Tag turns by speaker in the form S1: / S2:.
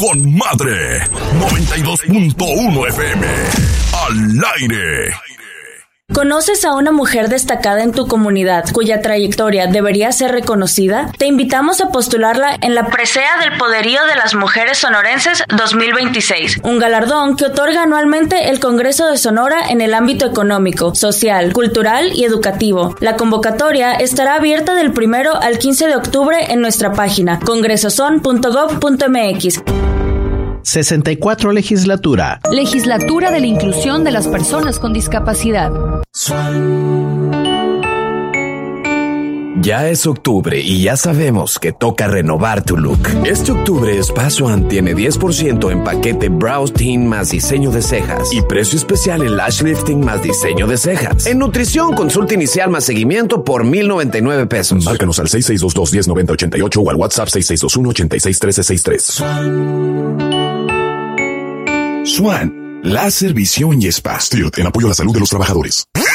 S1: con madre. 92.1 FM. Al aire.
S2: ¿Conoces a una mujer destacada en tu comunidad cuya trayectoria debería ser reconocida? Te invitamos a postularla en la presea del Poderío de las Mujeres Sonorenses 2026, un galardón que otorga anualmente el Congreso de Sonora en el ámbito económico, social, cultural y educativo. La convocatoria estará abierta del 1 al 15 de octubre en nuestra página congresoson.gov.mx.
S3: 64 Legislatura.
S4: Legislatura de la Inclusión de las Personas con Discapacidad.
S5: Ya es octubre y ya sabemos que toca renovar tu look. Este octubre Spa Swan tiene 10% en paquete Brows Tint más diseño de cejas y precio especial en Lash Lifting más diseño de cejas. En nutrición, consulta inicial más seguimiento por $1,099.
S1: Márcanos al 6622-109088 o al WhatsApp 6621-861363. Swan, láser, visión y spa. En apoyo a la salud de los trabajadores.